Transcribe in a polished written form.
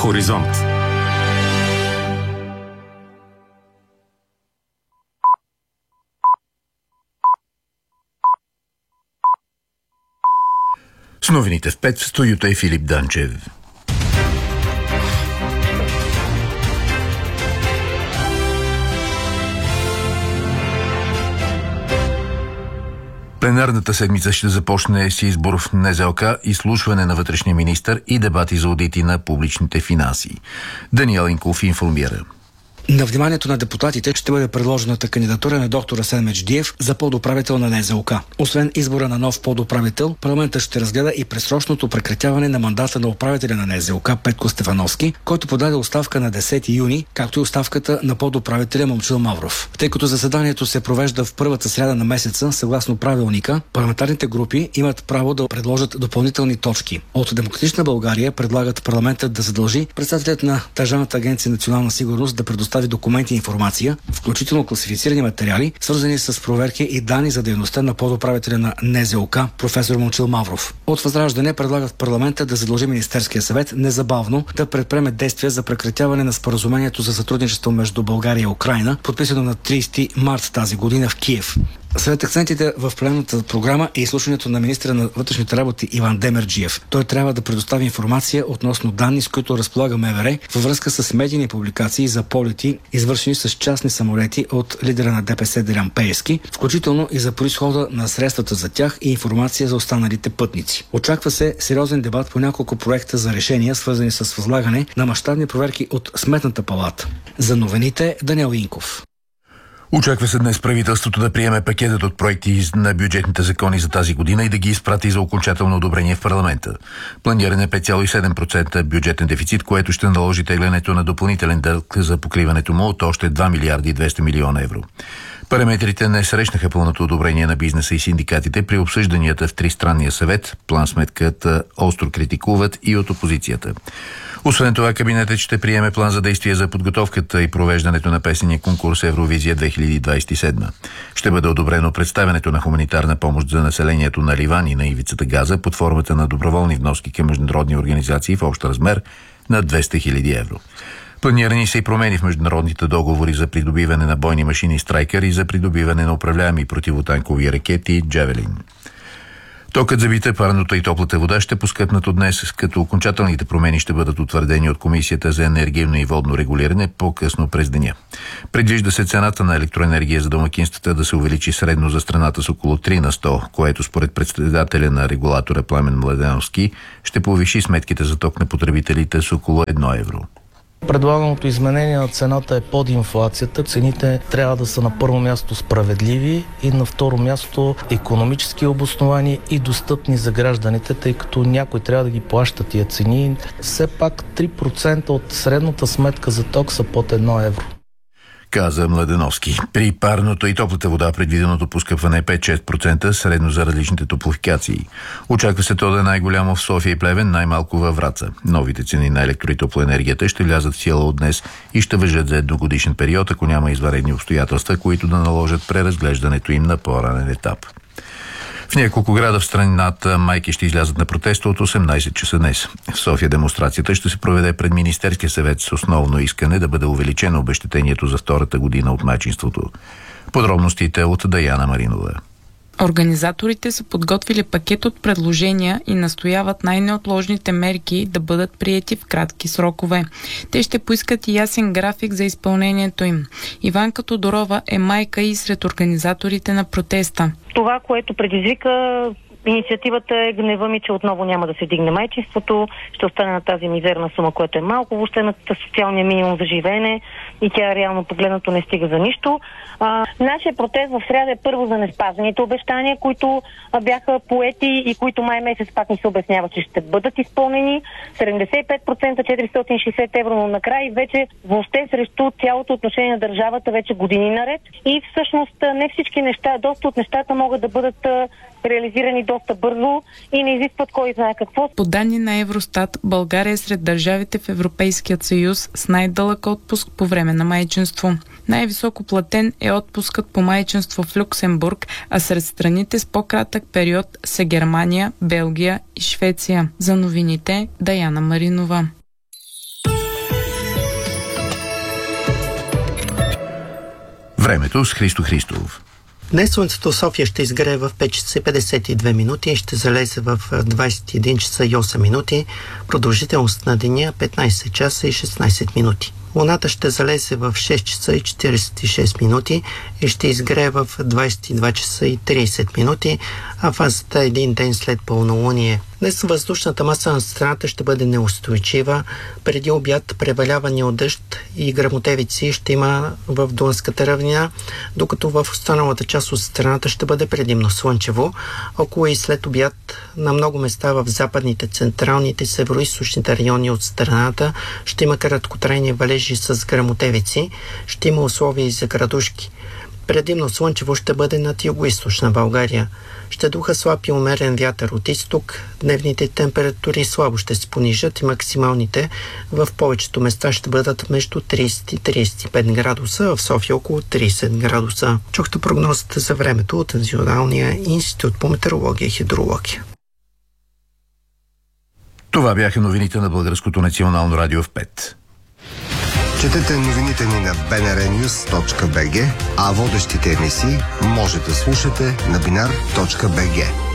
Хоризонт. С новините в 5 в студиото е Филип Данчев. Пленарната седмица ще започне с избор в НЗОК, изслушване на вътрешния министър и дебати за одити на публичните финанси. Даниел Инков информира. На вниманието на депутатите ще бъде предложената кандидатура на доктор Асен Медждиев за подуправител на НЗОК. Освен избора на нов подуправител, парламентът ще разгледа и предсрочното прекратяване на мандата на управителя на НЗОК Петко Стефановски, който подаде оставка на 10 юни, както и оставката на подуправителя Момчил Мавров. Тъй като заседанието се провежда в първата сряда на месеца, съгласно правилника, парламентарните групи имат право да предложат допълнителни точки. От Демократична България предлагат парламентът да задължи председателят на Държавната агенция национална сигурност да предостави документи и информация, включително класифицирани материали, свързани с проверки и данни за дейността на подуправителя на НЗОК, професор Момчил Мавров. От Възраждане предлагат парламента да задължи Министерския съвет незабавно да предприеме действия за прекратяване на споразумението за сътрудничество между България и Украйна, подписано на 30 март тази година в Киев. Сред акцентите в пленарната програма е изслушването на министра на вътрешните работи Иван Демерджиев. Той трябва да предостави информация относно данни, с които разполага МВР във връзка с медийни публикации за полети, извършени с частни самолети от лидера на ДПС Делян Пеевски, включително и за произхода на средствата за тях и информация за останалите пътници. Очаква се сериозен дебат по няколко проекта за решения, свързани с възлагане на мащабни проверки от Сметната палата. За новините Даниел Инков. Очаква се днес правителството да приеме пакетът от проекти на бюджетните закони за тази година и да ги изпрати за окончателно одобрение в парламента. Планиран е 5,7% бюджетен дефицит, което ще наложи теглянето на допълнителен дълг за покриването му от още 2 милиарда и 200 милиона евро. Параметрите не срещнаха пълното одобрение на бизнеса и синдикатите при обсъжданията в Тристранния съвет. План-сметката остро критикуват и от опозицията. Освен това, кабинетът ще приеме план за действие за подготовката и провеждането на песения конкурс Евровизия 2027. Ще бъде одобрено представянето на хуманитарна помощ за населението на Ливан и на ивицата Газа под формата на доброволни вноски към международни организации в общ размер на 200 000 евро. Планирани са и промени в международните договори за придобиване на бойни машини Страйкър и за придобиване на управляеми противотанкови ракети Джавелин. Токът за бита, парното и топлата вода ще поскъпнат от днес, като окончателните промени ще бъдат утвърдени от Комисията за енергийно и водно регулиране по-късно през деня. Предвижда се цената на електроенергия за домакинствата да се увеличи средно за страната с около 3 на 100, което според председателя на регулатора Пламен Младеновски ще повиши сметките за ток на потребителите с около 1 евро. Предлаганото изменение на цената е под инфлацията. Цените трябва да са на първо място справедливи и на второ място икономически обосновани и достъпни за гражданите, тъй като някой трябва да ги плаща тия цени. Все пак 3% от средната сметка за ток са под 1 евро. Каза Младеновски. При парното и топлата вода предвиденото поскъпване е 5-6% средно за различните топлофикации. Очаква се то да е най-голямо в София и Плевен, най-малко във Враца. Новите цени на електро- и топлоенергията ще влязат в сила от днес и ще важат за едногодишен период, ако няма извънредни обстоятелства, които да наложат преразглеждането им на по-ранен етап. В няколко града в страната майки ще излязат на протеста от 18 часа днес. В София демонстрацията ще се проведе пред Министерския съвет с основно искане да бъде увеличено обезщетението за втората година от майчинството. Подробностите от Даяна Маринова. Организаторите са подготвили пакет от предложения и настояват най-неотложните мерки да бъдат приети в кратки срокове. Те ще поискат и ясен график за изпълнението им. Иванка Тодорова е майка и сред организаторите на протеста. Това, което предизвика инициативата е гнева ми, че отново няма да се дигне майчинството, ще остане на тази мизерна сума, която е малко, въобще на социалния минимум за живеене и тя реално погледнато не стига за нищо. Нашия протест в сряда е първо за неспазените обещания, които бяха поети и които май месец пак ни се обяснява, че ще бъдат изпълнени. 75%, 460 евро, но накрая вече въобще срещу цялото отношение на държавата вече години наред. И всъщност не всички неща, доста от нещата могат да бъдат реализирани доста бързо и не изискват кой знае какво. По данни на Евростат, България е сред държавите в Европейският съюз с най-дълъг отпуск по време на майчинство. Най-високо платен е отпускът по майчинство в Люксембург, а сред страните с по-кратък период са Германия, Белгия и Швеция. За новините Даяна Маринова. Времето с Христо Христов. Днес слънцето в София ще изгрее в 5 часа и 52 минути и ще залезе в 21 часа и 8 минути. Продължителност на деня 15 часа и 16 минути. Луната ще залезе в 6 часа и 46 минути и ще изгрее в 22 часа и 30 минути, а фазата е един ден след пълнолуние. Днес въздушната маса на страната ще бъде неустойчива. Преди обяд преваляване от дъжд и гръмотевици ще има в Дунската равнина, докато в останалата част от страната ще бъде предимно слънчево. Около и след обяд на много места в западните, централните, североизточните райони от страната ще има краткотрайни валежи с гръмотевици. Ще има условия и за градушки. Предимно слънчево ще бъде над югоизточна България. Ще духа слаб и умерен вятър от изток. Дневните температури слабо ще се понижат и максималните в повечето места ще бъдат между 30 и 35 градуса, в София около 30 градуса. Чухте прогнозата за времето от Националния институт по метеорология и хидрология. Това бяха новините на Българското национално радио в 5. Четете новините ни на bnrnews.bg, а водещите емисии може да слушате на binar.bg.